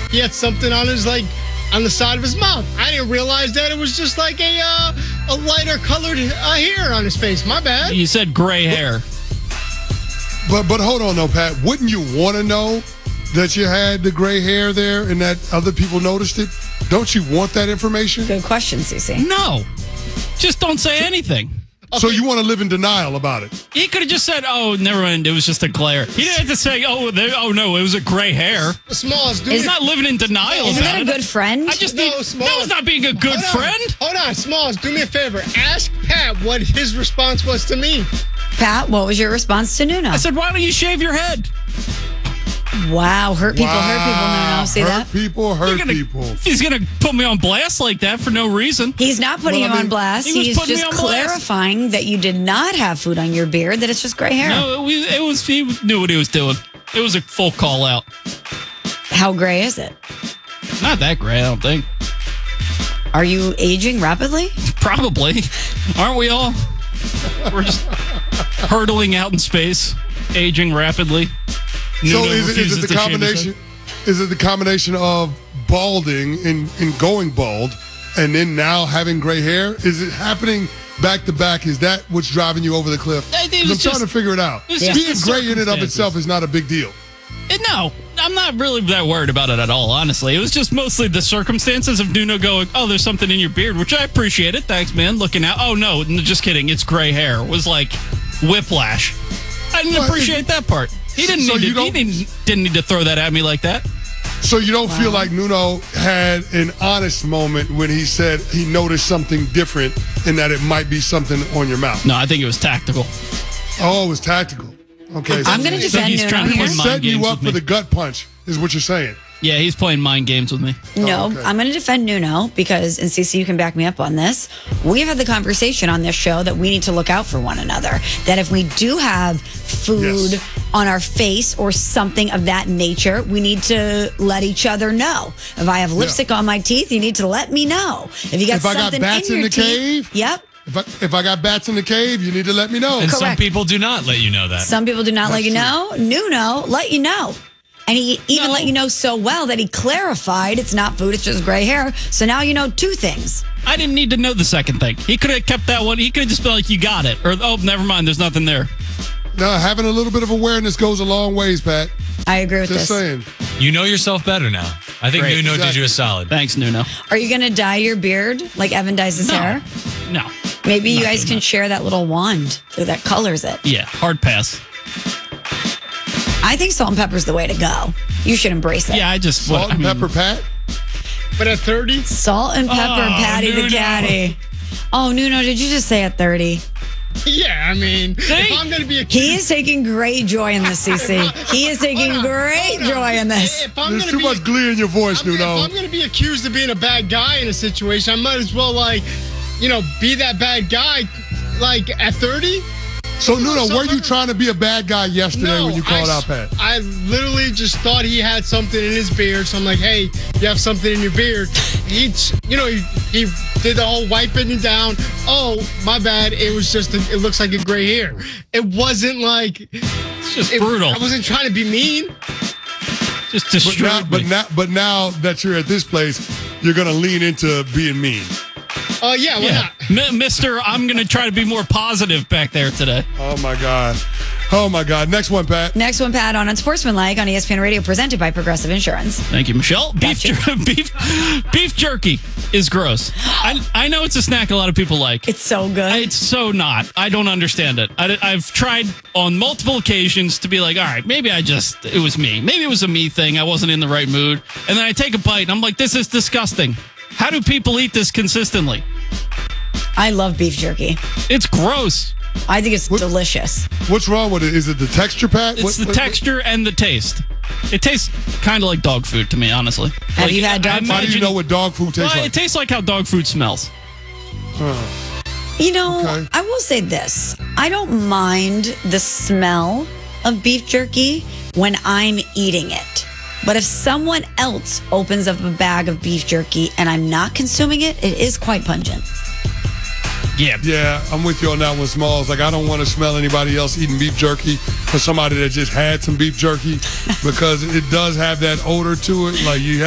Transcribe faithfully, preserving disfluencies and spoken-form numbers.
he had something on his, like, on the side of his mouth. I didn't realize that it was just like a uh, a lighter colored uh, hair on his face. My bad. You said gray hair. But but hold on, though, Pat. Wouldn't you want to know that you had the gray hair there and that other people noticed it? Don't you want that information? Good question, Cece. No. Just don't say anything. So you want to live in denial about it? He could have just said, oh, never mind, it was just a glare. He didn't have to say, oh, there, oh no, it was a gray hair. Smalls, do He's me- not living in denial Isn't about that a it. good friend? I just No, need, Smalls. that was not being a good Hold on. friend. Hold on, Smalls, do me a favor. Ask Pat what his response was to me. Pat, what was your response to Nuno? I said, why don't you shave your head? Wow, hurt people, hurt people, Nuno. See hurt that? people, hurt You're gonna- people. He's going to put me on blast like that for no reason. He's not putting Well, I you on mean, blast. he was He's putting me just on blast. clarifying that you did not have food on your beard, that it's just gray hair. No, it was, it was, he knew what he was doing. It was a full call out. How gray is it? Not that gray, I don't think. Are you aging rapidly? Probably. Aren't we all? We're just hurtling out in space, aging rapidly. So Nuno is it, is refuses it the to shave his combination? head. Is it the combination of balding and, and going bald, and then now having gray hair? Is it happening back to back? Is that what's driving you over the cliff? I think it 'Cause was I'm trying just- to figure it out. it was Being just the gray in and of circumstances. itself is not a big deal. Eh, No, I'm not really that worried about it at all, honestly. It was just mostly the circumstances of Nuno going, oh, there's something in your beard, which I appreciate it. Thanks, man. Looking out. Oh, no, n- just kidding. It's gray hair. It was like whiplash. I didn't Well, appreciate that part. He didn't So need you to, he don't- didn't, didn't need to throw that at me like that. So you don't feel like Nuno had an honest moment when he said he noticed something different and that it might be something on your mouth? No, I think it was tactical. Oh, it was tactical. Okay. I'm going to I think defend he's Nuno trying to here. play mind setting you games up with for me. the gut punch is what you're saying. Yeah, he's playing mind games with me. No, Oh, okay. I'm going to defend Nuno because, and Cece, you can back me up on this. We've had the conversation on this show that we need to look out for one another. That if we do have food Yes. on our face or something of that nature, we need to let each other know. If I have lipstick on my teeth, you need to let me know. If you got If I got something bats in, in your the teeth, cave? yep. If I, if I got bats in the cave, you need to let me know. And some Correct. people do not let you know that. Some people do not let That's you true. know. Nuno let you know. And he even No. let you know so well that he clarified it's not food, it's just gray hair. So now you know two things. I didn't need to know the second thing. He could have kept that one. He could have just been like, you got it. Or, oh, never mind, there's nothing there. Now, having a little bit of awareness goes a long ways, Pat. I agree with Just this. saying. You know yourself better now. I think Great. Nuno did Exactly. you a solid. Thanks, Nuno. Are you going to dye your beard like Evan dyes his No. hair? No. Maybe you Not guys doing can that. share that little wand that colors it. Yeah, hard pass. I think salt and pepper's the way to go. You should embrace it. Yeah, I just... Salt what, I and mean, pepper, Pat. But at thirty, Salt and pepper, Oh, Patty the Nuno. caddy. Oh, Nuno, did you just say at thirty? yeah, I mean, See? if I'm going to be a He is taking great joy in this, C C. He is taking Hold on, great hold on. joy in this. If I'm There's gonna too be much glee in your voice, I'm, if Nuno. I'm going to be accused of being a bad guy in a situation, I might as well, like, you know, be that bad guy, like, at thirty. So, Nuno, so were you let- trying to be a bad guy yesterday No, when you called I, out Pat? I literally just thought he had something in his beard, so I'm like, hey, you have something in your beard. He, you know, he, he did the whole wiping it down. Oh, my bad. It was just, a, it looks like a gray hair. It wasn't like, It's just it, brutal. I wasn't trying to be mean. Just But destroyed now, but me. now, but now that you're at this place, you're gonna lean into being mean. Oh, uh, yeah, why Yeah. not? M- Mister, I'm going to try to be more positive back there today. Oh my God. Oh my God. Next one, Pat. Next one, Pat, on Unsportsmanlike on E S P N Radio, presented by Progressive Insurance. Thank you, Michelle. Beef, Gotcha. jer- beef, beef jerky is gross. I, I know it's a snack a lot of people like. It's so good. It's so not. I don't understand it. I, I've tried on multiple occasions to be like, all right, maybe I just, it was me. Maybe it was a me thing. I wasn't in the right mood. And then I take a bite and I'm like, this is disgusting. How do people eat this consistently? I love beef jerky. It's gross. I think it's What- delicious. What's wrong with it? Is it the texture, Pat? It's What- the what- texture and the taste. It tastes kind of like dog food to me, honestly. Have Like, you had dog I food? How do you imagine- know what dog food tastes Well, like? it tastes like how dog food smells. You know, Okay. I will say this. I don't mind the smell of beef jerky when I'm eating it. But if someone else opens up a bag of beef jerky and I'm not consuming it, it is quite pungent. Yeah. Yeah, I'm with you on that one, Smalls. Like, I don't want to smell anybody else eating beef jerky for somebody that just had some beef jerky because it does have that odor to it. Like, you